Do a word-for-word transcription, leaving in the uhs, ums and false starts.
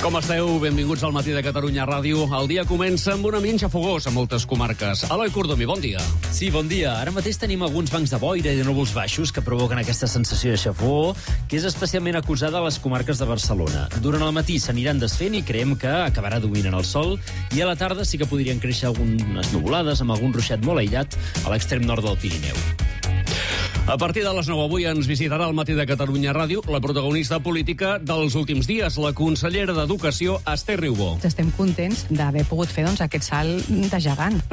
Com esteu? Benvinguts al Matí de Catalunya Ràdio. El dia comença amb un ambient xafogós a moltes comarques. Eloi Cordomí, bon dia. Sí, bon dia. Ara mateix tenim alguns bancs de boira i de núvols baixos que provoquen aquesta sensació de xafogor, que és especialment acusada a les comarques de Barcelona. Durant el matí s'aniran desfent i creiem que acabarà dominant el sol, i a la tarda sí que podrien créixer algunes nuvolades amb algun ruixat molt aïllat a l'extrem nord del Pirineu. A partir de les nou avui ens visitarà al Matí de Catalunya Ràdio la protagonista política dels últims dies, la consellera d'Educació, Esther Riubó. Estem contents d'haver pogut fer doncs, aquest salt de gegant.